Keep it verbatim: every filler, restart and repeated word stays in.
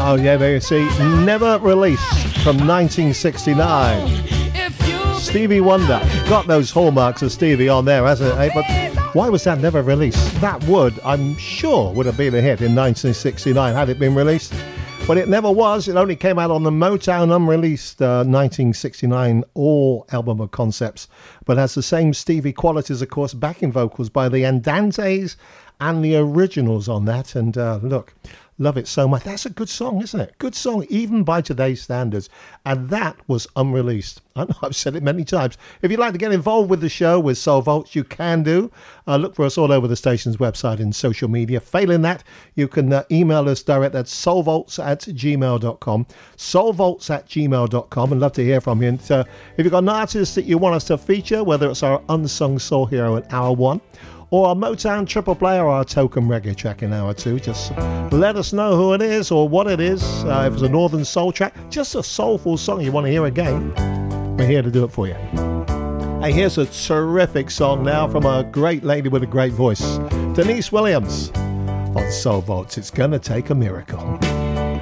Oh yeah, there you see, never released from nineteen sixty-nine. Stevie Wonder got those hallmarks of Stevie on there, hasn't it? But why was that never released? That would, I'm sure, would have been a hit in nineteen sixty-nine had it been released. But it never was. It only came out on the Motown unreleased uh, nineteen sixty-nine All album of concepts, but has the same Stevie qualities, of course, backing vocals by the Andantes and the originals on that. And uh, look, love it so much. That's a good song, isn't it? Good song, even by today's standards. And that was unreleased. I know I've said it many times. If you'd like to get involved with the show, with Soul Vaults, you can do. Uh, look for us all over the station's website and social media. Failing that, you can uh, email us direct at soulvaults at gmail dot com. soulvaults at gmail dot com. I'd love to hear from you. And uh, if you've got an artist that you want us to feature, whether it's our Unsung Soul Hero in hour one, or our Motown triple play, or our token reggae track in hour two, just let us know who it is or what it is. Uh, if it's a Northern Soul track, just a soulful song you want to hear again, we're here to do it for you. Hey, here's a terrific song now from a great lady with a great voice, Denise Williams, on Soul Vaults. It's Gonna Take a Miracle.